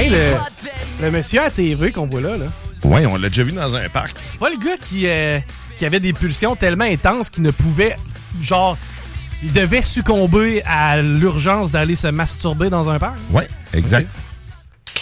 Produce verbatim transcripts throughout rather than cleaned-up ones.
Hey, le, le monsieur à T V qu'on voit là, là. Ouais, on l'a déjà vu dans un parc. C'est pas le gars qui, euh, qui avait des pulsions tellement intenses qu'il ne pouvait, genre, il devait succomber à l'urgence d'aller se masturber dans un parc? Ouais, exact. Okay.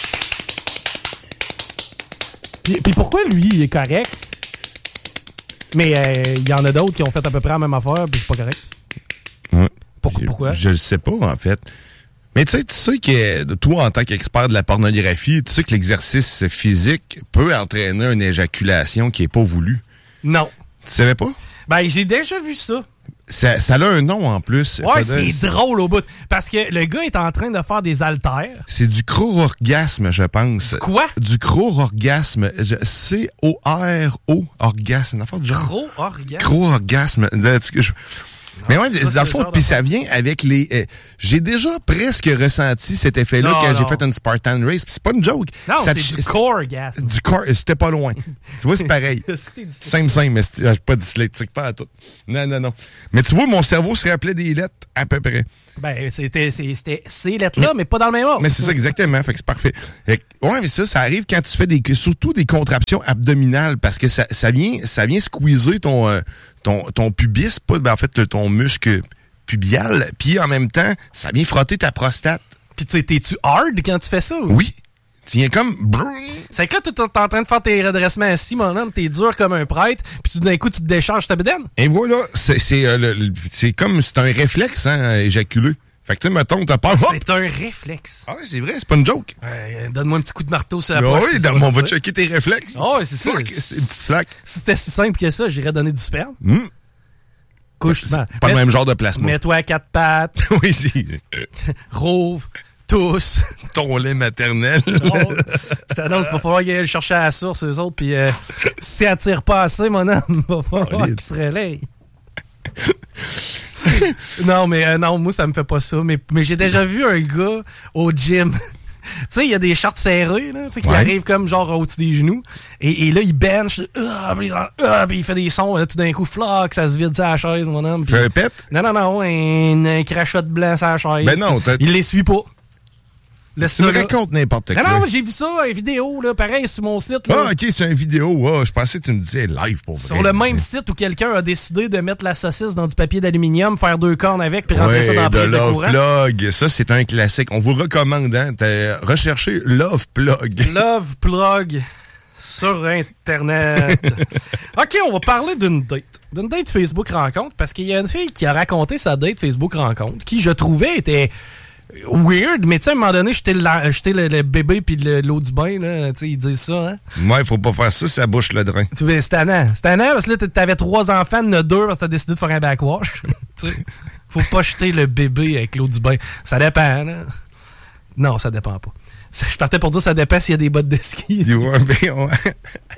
Puis, puis pourquoi lui, il est correct? Mais il euh, y en a d'autres qui ont fait à peu près la même affaire, puis c'est pas correct. Ouais. Pour, pourquoi? Je le sais pas, en fait. Mais tu sais, tu sais que toi, en tant qu'expert de la pornographie, tu sais que l'exercice physique peut entraîner une éjaculation qui est pas voulue. Non. Tu savais pas? Ben, j'ai déjà vu ça. Ça, ça a un nom en plus. Ouais, c'est, c'est drôle au bout. Parce que le gars est en train de faire des haltères. C'est du cro-orgasme, je pense. Du quoi? Du cro-orgasme. C O R O, orgasme. Cro-orgasme? Cro-orgasme. Mais ouais, dans le fond, puis ça vient avec les... Euh, j'ai déjà presque ressenti cet effet-là non, quand non. j'ai fait une Spartan Race. Puis c'est pas une joke. Non, ça, c'est du core-orgasme. Du corps, c'était pas loin. Tu vois, c'est pareil. Simple, simple, mais je suis pas dyslexique, pas à tout. Non, non, non. Mais tu vois, mon cerveau se rappelait des lettres à peu près. Ben, c'était, c'était ces lettres-là, mais, mais pas dans le même ordre. Mais c'est ça, exactement. Fait que c'est parfait. Fait que, ouais, mais ça, ça arrive quand tu fais des, surtout des contractions abdominales, parce que ça, ça vient, ça vient squeezer ton, euh, ton, ton pubis, pas, ben, en fait, le, ton muscle pubial, puis en même temps, ça vient frotter ta prostate. Puis tu sais, t'es-tu hard quand tu fais ça? Ou? Oui. Tu viens comme... C'est que là, tu es en train de faire tes redressements assis, mon homme, t'es dur comme un prêtre, puis tout d'un coup, tu te décharges ta bédaine. Et voilà, c'est, c'est, euh, le, le, c'est comme... C'est un réflexe, hein, éjaculer. Fait que, tu sais, mettons, t'as peur... C'est un réflexe. Ah oui, c'est vrai, c'est pas une joke. Euh, donne-moi un petit coup de marteau sur la poche. Oui, on va, va checker tes réflexes. Ah oui, c'est ça. Flac, c'est une petite flaque. Si c'était si simple que ça, j'irais donner du sperme. Mmh. Couche-toi. Pas Mets, le même genre de placement. Mets-toi à quatre pattes. Oui, si. Rouvre. Tous. Ton lait maternel. Non, ça, non, il va falloir aller le chercher à la source, eux autres. Puis euh, si elle tire pas assez, mon homme, il va falloir qu'il se relaye. non, mais euh, non, moi, ça me fait pas ça. Mais, mais j'ai déjà vu un gars au gym. Tu sais, il y a des shorts serrés, là, qui ouais. arrivent comme genre au-dessus des genoux. Et, et là, il bench. Ah, puis ah, il fait des sons. Là, tout d'un coup, floc, ça se vide sur la chaise, mon homme. Fait un pet? Non, non, non, un, un crachat de blanc sur la chaise. Ben non, t'as... Il l'essuie pas. Tu me racontes n'importe quoi. Non, non, j'ai vu ça, une vidéo, là, pareil, sur mon site. Là. Ah, OK, c'est une vidéo. Ah, je pensais que tu me disais live pour Sur vrai. le même site où quelqu'un a décidé de mettre la saucisse dans du papier d'aluminium, faire deux cornes avec, puis rentrer ouais, ça dans la prise de, de courant. Love Plug, ça, c'est un classique. On vous recommande, hein. T'as recherché Love Plug. Love Plug sur Internet. OK, on va parler d'une date. D'une date Facebook rencontre, parce qu'il y a une fille qui a raconté sa date Facebook rencontre, qui, je trouvais, était... weird, mais tu sais, à un moment donné, jeter le, le, le bébé puis le, l'eau du bain, là, tu sais, ils disent ça, hein? Ouais, faut pas faire ça, ça bouche le drain. C'est tannant. C'est tannant parce que là, t'avais trois enfants, il y en a deux parce que t'as décidé de faire un backwash. Tu sais, faut pas jeter le bébé avec l'eau du bain. Ça dépend, là. Non, ça dépend pas. Je partais pour dire ça dépend s'il y a des bottes de ski. Ouais, ben, ouais.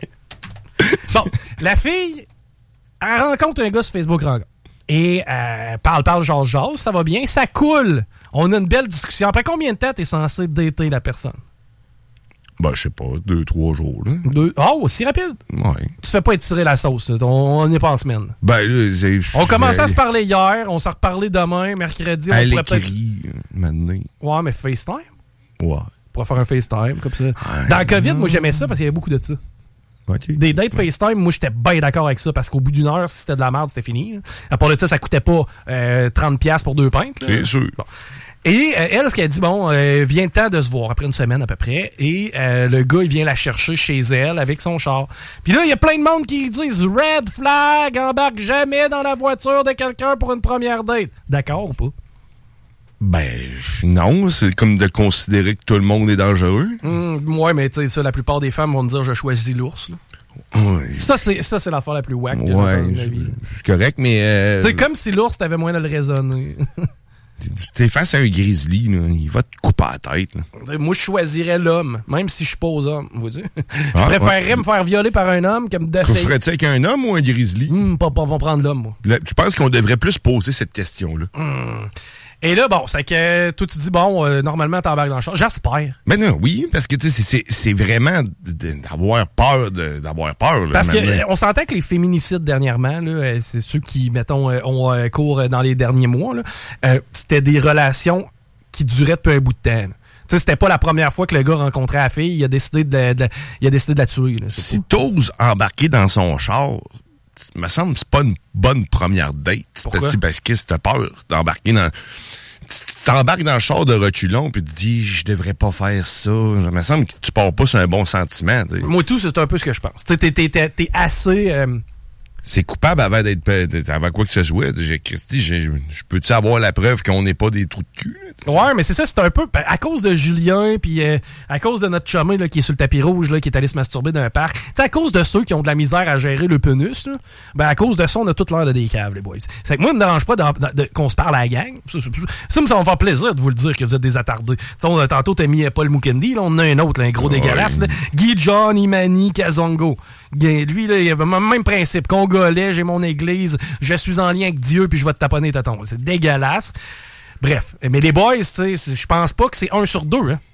Bon, la fille, elle rencontre un gars sur Facebook rencontre. Et euh, parle, parle, jase, jase, ça va bien, ça coule. On a une belle discussion. Après combien de temps t'es censé dater la personne? Ben, je sais pas, deux, trois jours, là. Deux? Oh, aussi rapide? Ouais. Tu fais pas étirer la sauce, on n'est pas en semaine. Ben, là, c'est... On commençait à se parler hier, on s'en reparler demain, mercredi, on à pourrait peut-être... maintenant. Ouais, mais FaceTime? Ouais. On pourrait faire un FaceTime, comme ça. Ouais. Dans le COVID, moi, j'aimais ça parce qu'il y avait beaucoup de ça. Okay. Des dates ouais. FaceTime, moi, j'étais bien d'accord avec ça parce qu'au bout d'une heure, si c'était de la merde, c'était fini. À part de ça, ça coûtait pas euh, trente dollars pour deux pintes. Là. C'est sûr. Bon. Et euh, elle, ce qu'elle dit, bon, euh, vient le temps de se voir après une semaine à peu près. Et euh, le gars, il vient la chercher chez elle avec son char. Puis là, il y a plein de monde qui disent « Red flag, embarque jamais dans la voiture de quelqu'un pour une première date. » D'accord ou pas? Ben, non, c'est comme de considérer que tout le monde est dangereux. Mmh, ouais, mais tu sais, ça, la plupart des femmes vont te dire « Je choisis l'ours. » Ouais. Ça, c'est, ça, c'est l'affaire la plus whack que ouais, j'ai entendue de ma vie. C'est correct, mais... Euh... C'est comme si l'ours, t'avais moyen de le raisonner. T'es face à un grizzly, là, il va te couper la tête. Là. Moi, je choisirais l'homme, même si je suis pas aux hommes. Vous dites? Je ah, préférerais ouais. me faire violer par un homme que me d'essayer. Ferais-tu avec un homme ou un grizzly? Mmh, pas, pas, pas prendre l'homme, moi. Là, je pense qu'on devrait plus poser cette question-là. Mmh. Et là, bon, c'est que toi, tu dis, bon, euh, normalement, t'embarques dans le char. J'espère. Mais non, oui, parce que tu sais, c'est, c'est vraiment d'avoir peur de, d'avoir peur. Là, parce qu'on s'entend que les féminicides dernièrement, là, c'est ceux qui, mettons, ont euh, cours dans les derniers mois, là, euh, c'était des relations qui duraient depuis un bout de temps. sais, c'était pas la première fois que le gars rencontrait la fille, il a décidé de, de, il a décidé de la tuer. Là, si t'oses embarquer dans son char, il me semble que c'est pas une bonne première date. Pourquoi? Parce que t'as peur d'embarquer dans... Tu t'embarques dans le char de reculons puis tu te dis, je devrais pas faire ça. Il me semble que tu pars pas sur un bon sentiment. T'sais. Moi, tout, c'est un peu ce que je pense. Tu sais, t'es, t'es, t'es, t'es assez... Euh... C'est coupable avant d'être avant quoi que ce soit. J'ai Christy, je peux-tu avoir la preuve qu'on n'est pas des trous de cul? Là, ouais, mais c'est ça, c'est un peu à cause de Julien, puis euh, à cause de notre chumé là, qui est sur le tapis rouge, là, qui est allé se masturber dans un parc. T'sais, à cause de ceux qui ont de la misère à gérer le pénis, là, ben à cause de ça, on a toute l'air de des caves, les boys. C'est que moi, il me dérange pas de, de, de, qu'on se parle à la gang. Ça, ça, ça, ça va me faire plaisir de vous le dire que vous êtes des attardés. T'sais, on a, tantôt, t'as mis Paul Mukendi, là, on en a un autre, là, un gros ouais. dégueulasse. Là. Guy John, Imani, Kazongo. Lui, là, il avait le même principe. Congolais, j'ai mon église, je suis en lien avec Dieu, puis je vais te taponner ta tombe. C'est dégueulasse. Bref. Mais les boys, tu sais, je pense pas que c'est un sur deux, hein.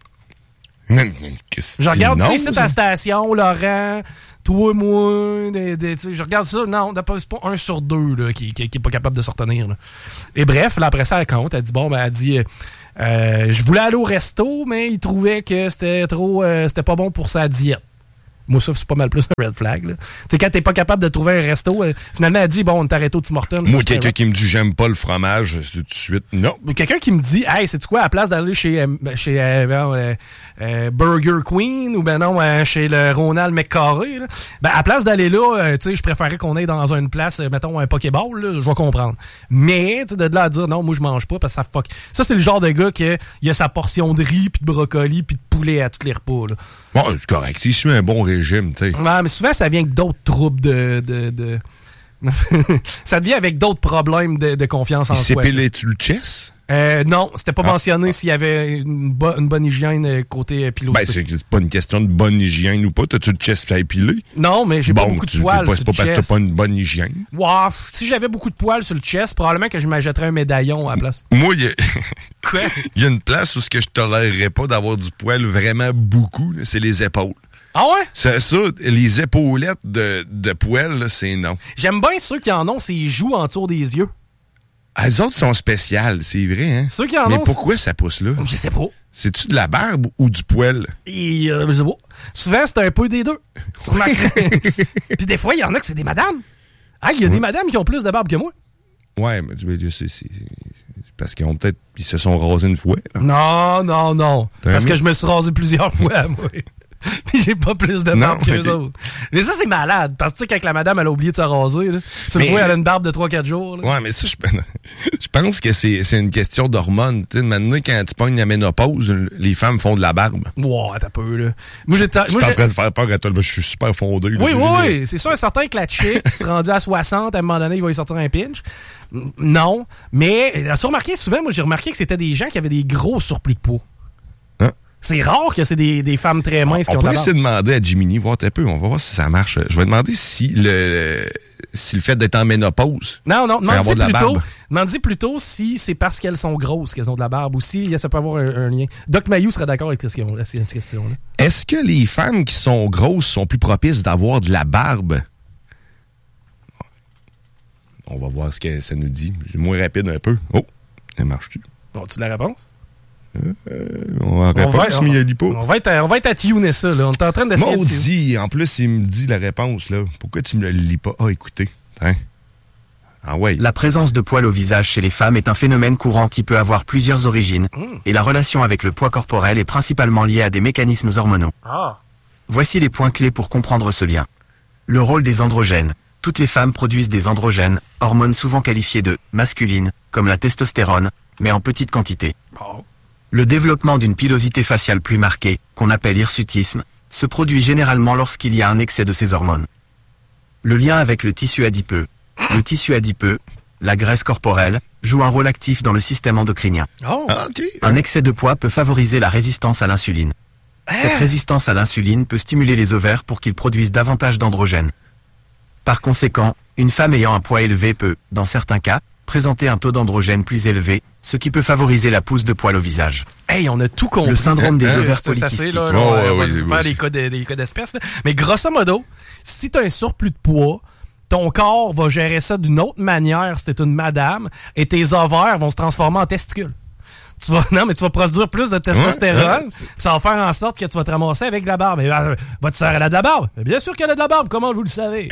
Je regarde ça ici, ta station, Laurent, toi, moi, des, des, je regarde ça, non, c'est pas un sur deux là, qui, qui, qui est pas capable de se retenir. Là. Et bref, là, après ça, elle compte, elle dit, bon, ben, elle dit, euh, je voulais aller au resto, mais il trouvait que c'était trop, euh, c'était pas bon pour sa diète. Moi, ça, c'est pas mal plus un red flag. Tu sais, quand t'es pas capable de trouver un resto, euh, finalement, elle dit, bon, on t'arrête au Tim Hortons. Moi, quelqu'un qui me dit, j'aime pas le fromage, c'est tout de suite, non. Quelqu'un qui me dit, hey, c'est-tu quoi, à la place d'aller chez, euh, chez euh, euh, euh, Burger Queen ou ben non, euh, chez le Ronald McCarré, là, ben, à la place d'aller là, euh, tu sais, je préférais qu'on aille dans une place, euh, mettons, un Pokéball, là, je vais comprendre. Mais, tu sais, de là à dire, non, moi, je mange pas parce que ça fuck. Ça, c'est le genre de gars que il a sa portion de riz, puis de brocoli, puis de poulet à tous les repas, là. Bon, c'est correct. Si je suis un bon régime, tu sais. Ouais, mais souvent, ça vient avec d'autres troubles de... de, de... ça vient avec d'autres problèmes de, de confiance en soi. S'épilais-tu le chest? Euh, non, c'était pas ah, mentionné ah. s'il y avait une, bo- une bonne hygiène côté pilosité. Ben, c'est pas une question de bonne hygiène ou pas. T'as-tu le chest à épiler? Non, mais j'ai bon, pas beaucoup de tu, poils pas, sur c'est le pas chest. parce que t'as pas une bonne hygiène. Wow, si j'avais beaucoup de poils sur le chest, probablement que je m'achèterais un médaillon à la place. Moi, il y a... Quoi? Il y a une place où ce que je tolérerais pas d'avoir du poil vraiment beaucoup, là, c'est les épaules. Ah ouais? C'est ça, les épaulettes de, de poil, là, c'est non. J'aime bien ceux qui en ont, c'est les joues en dessous des yeux. Ah, les autres sont spéciales, c'est vrai, hein? Ceux qui en Mais ont... pourquoi ça pousse là? Je sais pas. C'est-tu de la barbe ou du poil? Et, euh, je sais pas. Souvent, c'est un peu des deux. Puis des fois, il y en a que c'est des madames. Ah, il y a ouais. des madames qui ont plus de barbe que moi. Ouais, mais c'est, c'est, c'est parce qu'ils ont peut-être... Ils se sont rasés une fois. Là. Non, non, non. T'as parce aimé? Que je me suis rasé plusieurs fois, moi. Puis j'ai pas plus de barbe non, qu'eux mais autres. Mais ça, c'est malade. Parce que, tu sais, quand la madame, elle a oublié de se raser, là, tu le vois, elle a une barbe de trois quatre jours. Là. Ouais, mais ça, je, je pense que c'est, c'est une question d'hormones. Tu sais, maintenant, quand tu pognes la ménopause, les femmes font de la barbe. Ouais, t'as peu, là. Moi, j'étais. Je suis en train de faire peur à toi, je suis super fondé. Là, oui, oui, oui. C'est sûr et certain que la chick, se rendue à soixante, à un moment donné, il va y sortir un pinch. Non. Mais, as-tu remarqué, souvent, moi, j'ai remarqué que c'était des gens qui avaient des gros surplus de poids. Hein? C'est rare que c'est des, des femmes très minces on qui ont peut de la essayer de demander à Jiminy, voir un peu, on va voir si ça marche. Je vais demander si le, si le fait d'être en ménopause. Non, non, demandez de plutôt, demandez plutôt si c'est parce qu'elles sont grosses qu'elles ont de la barbe ou si ça peut avoir un, un lien. Doc Mayou serait d'accord avec cette question-là. Est-ce que les femmes qui sont grosses sont plus propices d'avoir de la barbe? On va voir ce que ça nous dit. C'est moins rapide un peu. Oh, ça marche-tu? As-tu la réponse? Euh, on va répondre, on va, mais il y a pas. On va être à, on va être à tuner ça, là. On est en train d'essayer. Maudit, en plus, il me dit la réponse, là. Pourquoi tu me le lis pas? Ah, écoutez. Hein? Ah ouais. La présence de poils au visage chez les femmes est un phénomène courant qui peut avoir plusieurs origines, mmh. et la relation avec le poids corporel est principalement liée à des mécanismes hormonaux. Ah. Voici les points clés pour comprendre ce lien. Le rôle des androgènes. Toutes les femmes produisent des androgènes, hormones souvent qualifiées de masculines, comme la testostérone, mais en petite quantité. Oh. Le développement d'une pilosité faciale plus marquée, qu'on appelle hirsutisme, se produit généralement lorsqu'il y a un excès de ces hormones. Le lien avec le tissu adipeux. Le tissu adipeux, la graisse corporelle, joue un rôle actif dans le système endocrinien. Oh. Ah, okay. Un excès de poids peut favoriser la résistance à l'insuline. Hein? Cette résistance à l'insuline peut stimuler les ovaires pour qu'ils produisent davantage d'androgènes. Par conséquent, une femme ayant un poids élevé peut, dans certains cas, présenter un taux d'androgène plus élevé, ce qui peut favoriser la pousse de poils au visage. Hey, on a tout compris. Le syndrome des euh, ovaires c'est polykystiques. Là, là, oh, on va ouais, faire ouais, des, ouais. cas de, des cas d'espèces. Là. Mais grosso modo, si tu as un surplus de poids, ton corps va gérer ça d'une autre manière si t'es une madame, et tes ovaires vont se transformer en testicules. tu vas, non, mais tu vas produire plus de testostérone. Ouais, ouais. Ça va faire en sorte que tu vas te ramasser avec de la barbe. Mais euh, votre sœur, elle a de la barbe. Mais bien sûr qu'elle a de la barbe. Comment vous le savez?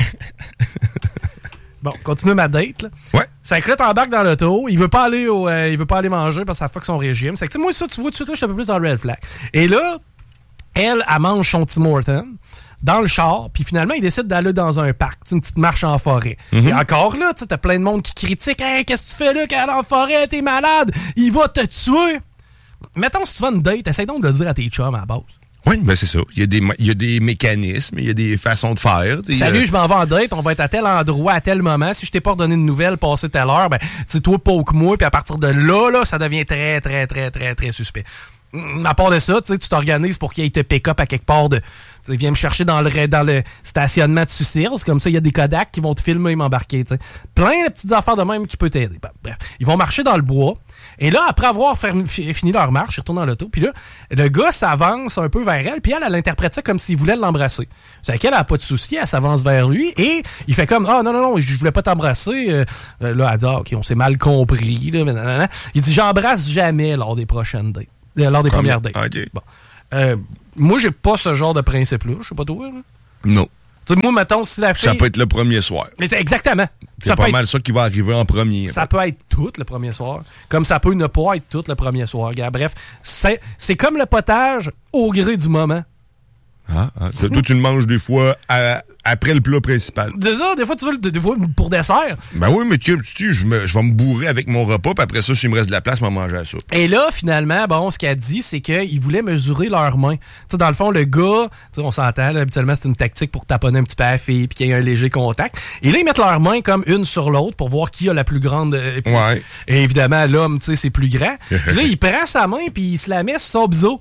Bon, continue ma date, là. Ouais. Ça écrit, t'embarques dans l'auto. Il veut pas aller au, euh, il veut pas aller manger parce que ça fuck son régime. C'est que, tu sais, moi, ça, tu vois, tout de suite, là, je suis un peu plus dans le red flag. Et là, elle, elle mange son Tim Hortons dans le char, puis finalement, il décide d'aller dans un parc, une petite marche en forêt. Mm-hmm. Et encore là, tu sais, t'as plein de monde qui critique. Hey, qu'est-ce que tu fais là, quand elle est en forêt, t'es malade, il va te tuer. Mettons, si tu vas une date, essaye donc de le dire à tes chums à la base. Oui, ben c'est ça. Il y a des, il y a des mécanismes, il y a des façons de faire. Salut, euh... je m'en vais en date, on va être à tel endroit, à tel moment. Si je t'ai pas redonné de nouvelles, passé telle heure, ben, tu sais, toi, poke-moi, puis à partir de là, là, ça devient très, très, très, très, très suspect. À part de ça, tu sais, tu t'organises pour qu'il te pick-up à quelque part de... Tu sais, viens me chercher dans le, dans le stationnement de Sucils, comme ça, il y a des Kodak qui vont te filmer et m'embarquer, tu sais. Plein de petites affaires de même qui peuvent t'aider. Ben, bref, ils vont marcher dans le bois, et là, après avoir fait, fini leur marche, ils retournent dans l'auto, puis là, le gars s'avance un peu vers elle, puis elle, elle interprète ça comme s'il voulait l'embrasser. C'est qu'elle a pas de souci, elle s'avance vers lui, et il fait comme, ah, oh, non, non, non, je voulais pas t'embrasser. Euh, là, elle dit, ah, OK, on s'est mal compris, là, mais nanana. Il dit, j'embrasse jamais lors des prochaines dates. Lors des Comme, premières dates. Okay. Bon. Euh, moi, j'ai pas ce genre de principe-là. Je sais pas toi. Là. Non. Tu sais, moi, mettons, si la fille... Ça peut être le premier soir. Mais c'est exactement. C'est ça pas peut mal être... ça qui va arriver en premier. Ça peut être tout le premier soir. Comme ça peut ne pas être tout le premier soir. Gars. Bref, c'est, c'est comme le potage au gré du moment. Ah, ah. Toi, tu le manges des fois à, après le plat principal. C'est ça, des fois, tu veux le, des fois pour dessert. Ben oui, mais tu sais, je, me, je vais me bourrer avec mon repas, puis après ça, s'il me reste de la place, je vais manger à ça. Et là, finalement, bon, ce qu'elle dit, c'est qu'il voulait mesurer leurs mains. Tu sais, dans le fond, le gars, on s'entend, là, habituellement, c'est une tactique pour taponner un petit peu à la fille, puis qu'il y ait un léger contact. Et là, ils mettent leurs mains comme une sur l'autre pour voir qui a la plus grande... Euh, puis, ouais. Et évidemment, l'homme, tu sais, c'est plus grand. Puis là, il prend sa main, puis il se la met sur son biseau.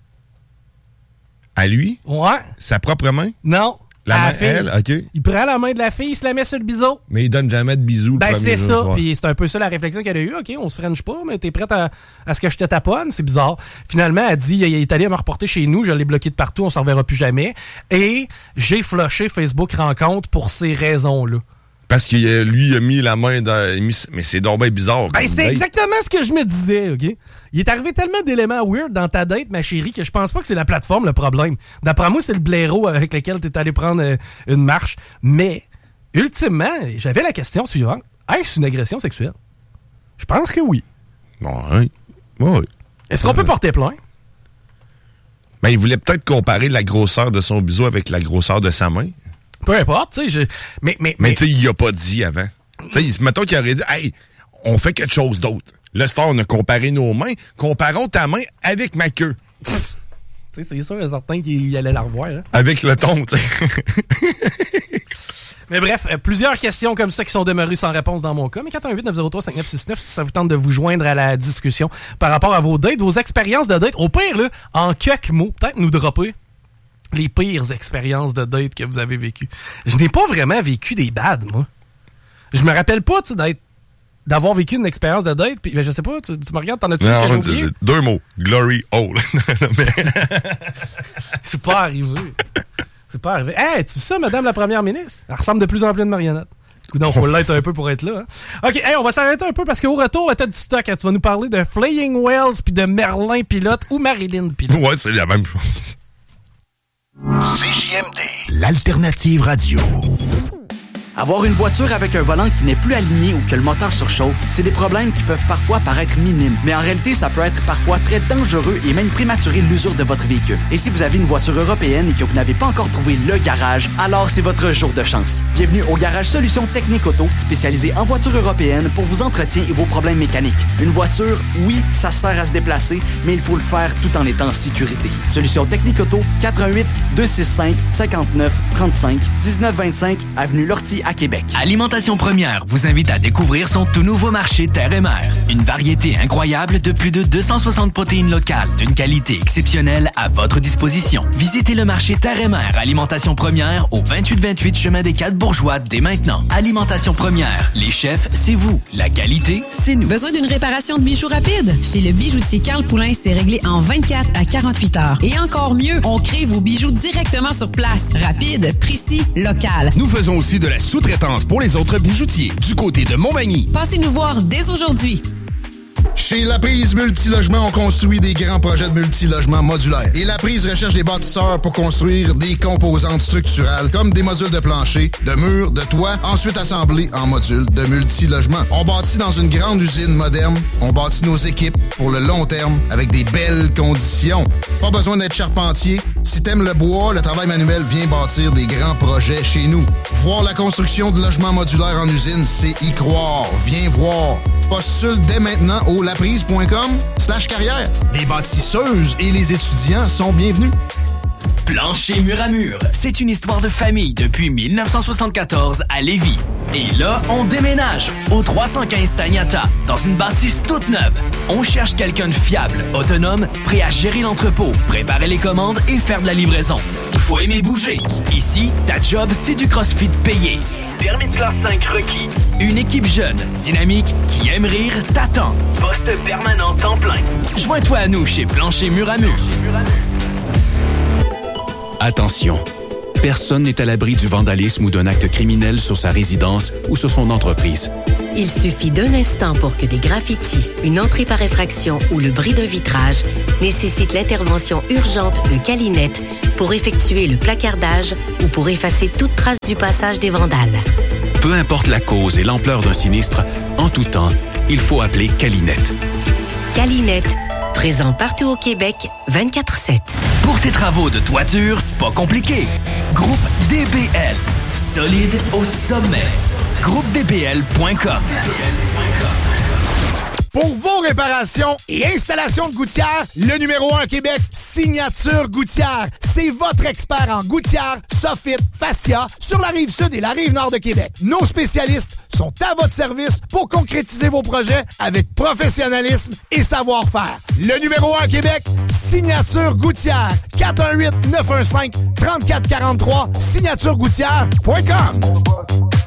À lui? Ouais. Sa propre main? Non. La main, elle? OK. Il prend la main de la fille, il se la met sur le biseau. Mais il donne jamais de bisous le ben, premier c'est jour ça. Puis c'est un peu ça la réflexion qu'elle a eue. OK, on se french pas, mais t'es prête à, à ce que je te taponne? C'est bizarre. Finalement, elle dit, il est allé me reporter chez nous, je l'ai bloqué de partout, on s'en reverra plus jamais. Et j'ai flushé Facebook Rencontre pour ces raisons-là. Parce que lui, il a mis la main dans... Mais c'est donc bien bizarre. Ben, c'est date. Exactement ce que je me disais, OK? Il est arrivé tellement d'éléments weird dans ta date, ma chérie, que je pense pas que c'est la plateforme le problème. D'après moi, c'est le blaireau avec lequel t'es allé prendre euh, une marche. Mais, ultimement, j'avais la question suivante. Est-ce une agression sexuelle? Je pense que oui. Oui. Oui. Est-ce qu'on peut porter plainte? Ben, il voulait peut-être comparer la grosseur de son biseau avec la grosseur de sa main. Peu importe, tu sais, je... Mais, mais, mais, mais tu sais, il a pas dit avant. Tu sais, mettons qu'il aurait dit, hey, on fait quelque chose d'autre. Là, c'est on a comparé nos mains. Comparons ta main avec ma queue. Tu sais, c'est sûr, certain qu'il allait la revoir. Hein? Avec le ton, tu sais. Mais bref, euh, plusieurs questions comme ça qui sont demeurées sans réponse dans mon cas. Mais quatre un huit neuf zéro trois cinq neuf six neuf, si ça vous tente de vous joindre à la discussion par rapport à vos dates, vos expériences de date. Au pire, là, en quelques mots, peut-être nous dropper les pires expériences de date que vous avez vécues. Je n'ai pas vraiment vécu des bads, moi. Je me rappelle pas, tu sais, d'être d'avoir vécu une expérience de date, puis ben, je sais pas, tu, tu me regardes, t'en as-tu non, que j'ai oublié? Deux mots. Glory hole. C'est pas arrivé. C'est pas arrivé. Hey, tu sais ça, madame la première ministre? Elle ressemble de plus en plus à une marionnette. Donc, il faut l'être un peu pour être là. Hein? OK, hey, on va s'arrêter un peu parce qu'au retour, t'as du stock. Hein, tu vas nous parler de Flaying Wells puis de Merlin Pilote ou Marilyn Pilote. Ouais, c'est la même chose. C J M D, l'alternative radio. Avoir une voiture avec un volant qui n'est plus aligné ou que le moteur surchauffe, c'est des problèmes qui peuvent parfois paraître minimes. Mais en réalité, ça peut être parfois très dangereux et même prématurer l'usure de votre véhicule. Et si vous avez une voiture européenne et que vous n'avez pas encore trouvé le garage, alors c'est votre jour de chance. Bienvenue au Garage Solutions Technique Auto, spécialisé en voitures européennes pour vos entretiens et vos problèmes mécaniques. Une voiture, oui, ça sert à se déplacer, mais il faut le faire tout en étant en sécurité. Solutions Technique Auto, quatre un huit deux six cinq cinq neuf trois cinq, dix-neuf vingt-cinq, avenue Lortie à Québec. Alimentation Première vous invite à découvrir son tout nouveau marché Terre et Mer. Une variété incroyable de plus de deux cent soixante protéines locales d'une qualité exceptionnelle à votre disposition. Visitez le marché Terre et Mer Alimentation Première au vingt-huit vingt-huit chemin des Quatre Bourgeois dès maintenant. Alimentation Première, les chefs, c'est vous. La qualité, c'est nous. Besoin d'une réparation de bijoux rapide? Chez le bijoutier Carl Poulin, c'est réglé en vingt-quatre à quarante-huit heures. Et encore mieux, on crée vos bijoux directement sur place. Rapide, précis, local. Nous faisons aussi de la sous-traitance pour les autres bijoutiers du côté de Montmagny. Passez nous voir dès aujourd'hui. Chez La Prise Multilogement, on construit des grands projets de multilogement modulaires. Et La Prise recherche des bâtisseurs pour construire des composantes structurales comme des modules de plancher, de murs, de toit, ensuite assemblés en modules de multilogement. On bâtit dans une grande usine moderne. On bâtit nos équipes pour le long terme avec des belles conditions. Pas besoin d'être charpentier. Si t'aimes le bois, le travail manuel, viens bâtir des grands projets chez nous. Voir la construction de logements modulaires en usine, c'est y croire. Viens voir. Postule dès maintenant au laprise.com slash carrière. Les bâtisseuses et les étudiants sont bienvenus. Plancher Mur à Mur, c'est une histoire de famille depuis mille neuf cent soixante-quatorze à Lévis. Et là, on déménage au trois cent quinze Tagnata, dans une bâtisse toute neuve. On cherche quelqu'un de fiable, autonome, prêt à gérer l'entrepôt, préparer les commandes et faire de la livraison. Faut aimer bouger. Ici, ta job, c'est du CrossFit payé. Permis de classe cinq requis. Une équipe jeune, dynamique, qui aime rire, t'attend. Poste permanent temps plein. Joins-toi à nous chez Plancher Mur à Mur. Attention, personne n'est à l'abri du vandalisme ou d'un acte criminel sur sa résidence ou sur son entreprise. Il suffit d'un instant pour que des graffitis, une entrée par effraction ou le bris d'un vitrage nécessitent l'intervention urgente de Calinette pour effectuer le placardage ou pour effacer toute trace du passage des vandales. Peu importe la cause et l'ampleur d'un sinistre, en tout temps, il faut appeler Calinette. Calinette, présent partout au Québec, vingt-quatre sept. Pour tes travaux de toiture, c'est pas compliqué. Groupe D B L. Solide au sommet. groupe d b l point com. Pour vos réparations et installations de gouttières, le numéro un à Québec, Signature Gouttière. C'est votre expert en gouttières, soffit, fascia sur la rive sud et la rive nord de Québec. Nos spécialistes sont à votre service pour concrétiser vos projets avec professionnalisme et savoir-faire. Le numéro un à Québec, Signature Gouttière. quatre un huit, neuf un cinq, trois quatre quatre trois, signature gouttière point com.